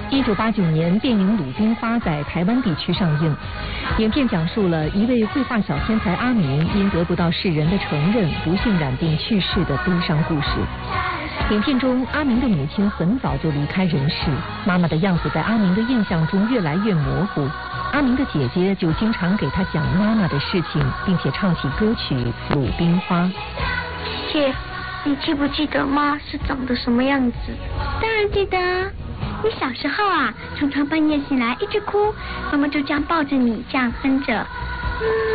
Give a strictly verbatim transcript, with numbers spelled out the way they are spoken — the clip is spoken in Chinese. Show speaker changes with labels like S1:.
S1: 一九八九年，电影《鲁冰花》在台湾地区上映。影片讲述了一位绘画小天才阿明因得不到世人的承认，不幸染病去世的悲伤故事。影片中，阿明的母亲很早就离开人世，妈妈的样子在阿明的印象中越来越模糊。阿明的姐姐就经常给他讲妈妈的事情，并且唱起歌曲《鲁冰花》。
S2: 姐，你记不记得妈是长得什么样子？
S3: 当然记得啊。你小时候啊，常常半夜醒来一直哭，妈妈就这样抱着你，这样哼着。